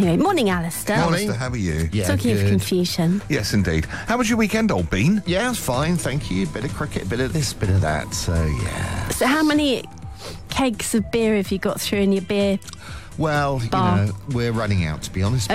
Anyway, morning, Alistair. Morning. Alistair, how are you? Yeah, Talking of good. confusion. Yes, indeed. How was your weekend, old bean? Yeah, it's fine, thank you. Bit of cricket, bit of this, bit of that. So, yeah. So how many kegs of beer have you got through in your beer? Well, Bar. we're running out, to be honest.